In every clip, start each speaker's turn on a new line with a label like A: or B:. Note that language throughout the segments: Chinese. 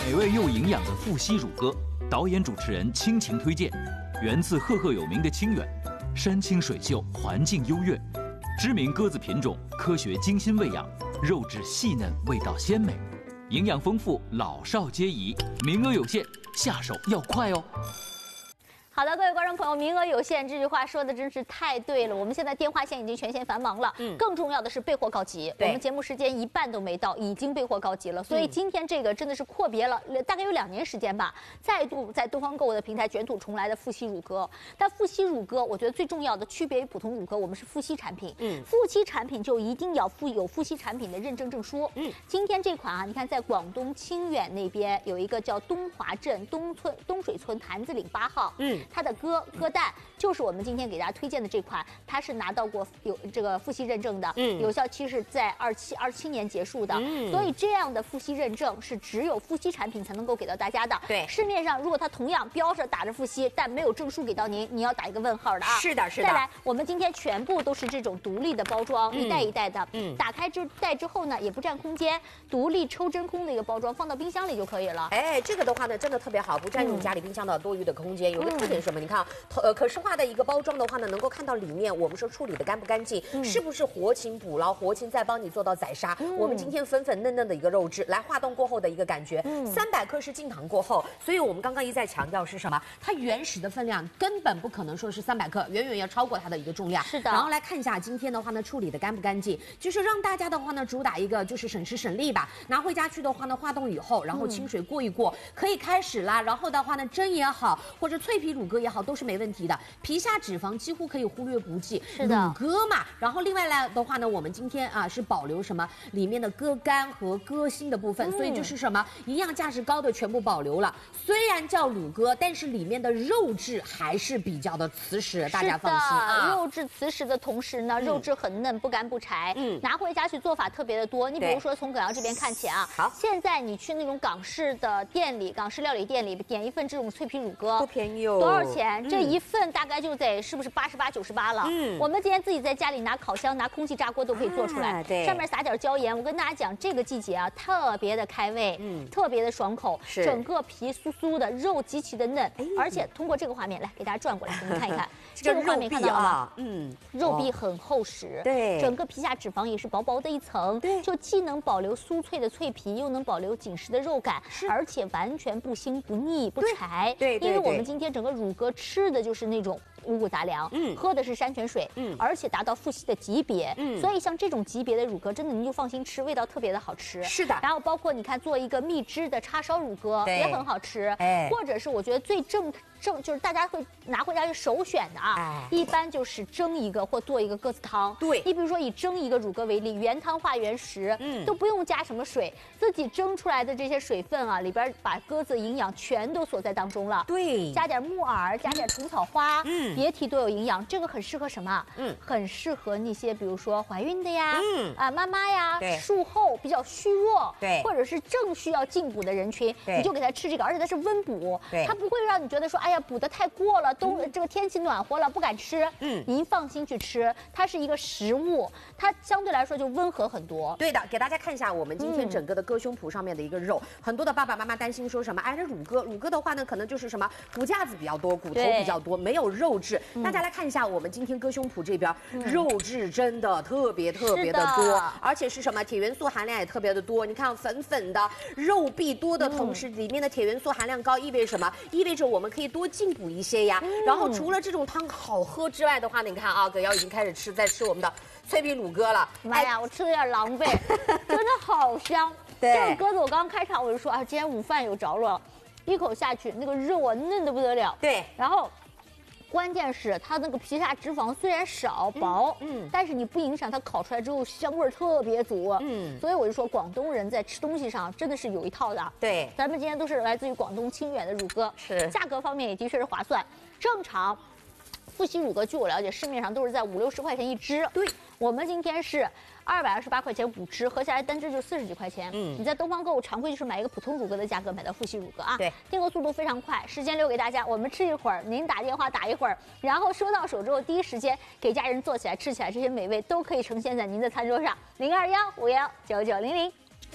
A: 美味又营养的富硒乳鸽，导演主持人倾情推荐，源自赫赫有名的清远，山清水秀，环境优越，知名鸽子品种，科学精心喂养，肉质细嫩，味道鲜美，营养丰富，老少皆宜，名额有限，下手要快哦。
B: 好的，各位观众朋友，名额有限，这句话说的真是太对了。我们现在电话线已经全线繁忙了，更重要的是备货告急。我们节目时间一半都没到，已经备货告急了。所以今天这个真的是阔别了大概有2年时间吧，再度在东方购物的平台卷土重来的富硒乳鸽。但富硒乳鸽，我觉得最重要的区别于普通乳鸽，我们是富硒产品。富硒产品就一定要有富硒产品的认证证书。今天这款啊，你看在广东清远那边有一个叫东华镇东水村坛子岭8号。它的鸽蛋就是我们今天给大家推荐的这款，它是拿到过有这个富硒认证的，有效期是在27年结束的，所以这样的富硒认证是只有富硒产品才能够给到大家的。
C: 对，
B: 市面上如果它同样标着打着富硒，但没有证书给到您，你要打一个问号的啊。
C: 是的，是的。
B: 再来，我们今天全部都是这种独立的包装，一袋一袋的，打开袋之后呢，也不占空间，独立抽真空的一个包装，放到冰箱里就可以了。
C: 哎，这个的话呢，真的特别好，不占用家里冰箱的多余的空间。有个特点是什么？你看，可视化的一个包装的话呢，能够看到里面我们说处理的干不干净，是不是活禽捕捞，活禽再帮你做到宰杀。我们今天粉粉嫩嫩的一个肉质，来化冻过后的一个感觉，300克是净糖过后，所以我们刚刚一再强调是什么？它原始的分量根本不可能说是300克，远远要超过它的一个重量。
B: 是的。
C: 然后来看一下今天的话呢，处理的干不干净，就是让大家的话呢，主打一个就是省时省力吧。拿回家去的话呢，化冻以后，然后清水过一过，可以开始啦。然后的话呢，蒸也好，或者脆皮乳鸽也好，都是没问题的。皮下脂肪几乎可以忽略不计。
B: 是的，
C: 乳鸽嘛。然后另外来的话呢，我们今天啊是保留什么里面的鸽肝和鸽心的部分，所以就是什么营养价值高的全部保留了。虽然叫乳鸽，但是里面的肉质还是比较的瓷实，大家放心啊。
B: 肉质瓷实的同时呢，肉质很嫩，不干不柴。拿回家去做法特别的多。你比如说从葛阳这边看起啊，好，现在你去那种港式的店里，港式料理店里点一份这种脆皮乳鸽，
C: 不便宜哦。
B: 多少钱？这一份大概就得是不是88、98了？我们今天自己在家里拿烤箱、拿空气炸锅都可以做出来。
C: 对，
B: 上面撒点椒盐。我跟大家讲，这个季节啊，特别的开胃，特别的爽口，整个皮酥酥的，肉极其的嫩，而且通过这个画面来给大家转过来，你们看一看，这个画面看到了吗？肉壁很厚实，
C: 对，
B: 整个皮下脂肪也是薄薄的一层，对，就既能保留酥脆的脆皮，又能保留紧实的肉感，而且完全不腥不腻不柴。对，因为我们今天整个乳鸽吃的就是那种五谷杂粮，喝的是山泉水，而且达到富硒的级别，所以像这种级别的乳鸽，真的您就放心吃，味道特别的好吃。是的，然后包括你看做一个蜜汁的叉烧乳鸽也很好吃，或者是我觉得最正就是大家会拿回家去首选的啊，一般就是蒸一个或做一个鸽子汤。对，你比如说以蒸一个乳鸽为例，原汤化原食，都不用加什么水，自己蒸出来的这些水分啊，里边把鸽子营养全都锁在当中了。对，加点木耳，加点虫草花，别提多有营养。这个很适合什么？很适合那些比如说怀孕的呀，妈妈呀，术后比较虚弱，对，或者是正需要进补的人群，你就给他吃这个，而且它是温补，它不会让你觉得说，哎呀，补得太过了，这个天气暖和了不敢吃。您放心去吃，它是一个食物，它相对来说就温和很多。对的，给大家看一下我们今天整个的鸽胸脯上面的一个肉，很多的爸爸妈妈担心说什么，哎，这乳鸽的话呢，可能就是什么骨架子比较多，骨头比较多，没有肉质。大家来看一下我们今天鸽胸脯这边，肉质真的特别的多，而且是什么铁元素含量也特别的多。你看粉粉的，肉壁多的同时，里面的铁元素含量高，意味着什么？意味着我们可以多进补一些呀。然后除了这种汤好喝之外的话，你看啊，葛瑶已经开始在吃我们的脆皮乳鸽了。妈呀，我吃的有点狼狈，真的好香。这个鸽子我刚开场我就说啊，今天午饭有着落了，一口下去那个肉啊嫩得不得了。对，然后。关键是它那个皮下脂肪虽然少薄，但是你不影响它烤出来之后香味特别足，所以我就说广东人在吃东西上真的是有一套的。对，咱们今天都是来自于广东清远的乳鸽，是价格方面也的确是划算，正常。富硒乳鸽，据我了解，市面上都是在50、60块钱一只。对，我们今天是228块钱5只，合下来单只就40几块钱。你在东方购物常规就是买一个普通乳鸽的价格买到富硒乳鸽啊。对，订购速度非常快，时间留给大家，我们吃一会儿，您打电话打一会儿，然后收到手之后第一时间给家人做起来吃起来，这些美味都可以呈现在您的餐桌上。0215199900。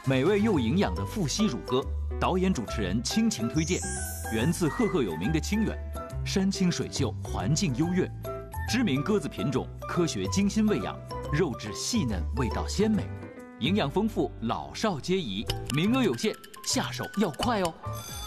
A: 美味又营养的富硒乳鸽，导演主持人倾情推荐，源自赫赫有名的清远，山清水秀，环境优越，知名鸽子品种，科学精心喂养，肉质细嫩，味道鲜美，营养丰富，老少皆宜，名额有限，下手要快哦。